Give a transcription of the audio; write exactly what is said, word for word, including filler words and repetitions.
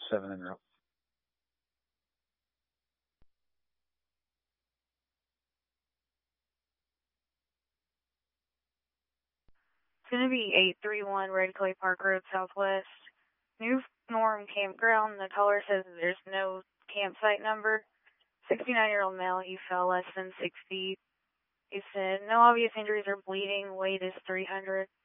seven en route. It's going to be eight three one Red Clay Park Road Southwest. New Norm Campground. The caller says there's no campsite number. sixty-nine-year-old male, you fell less than sixty. He said, no obvious injuries or bleeding. Weight is three hundred.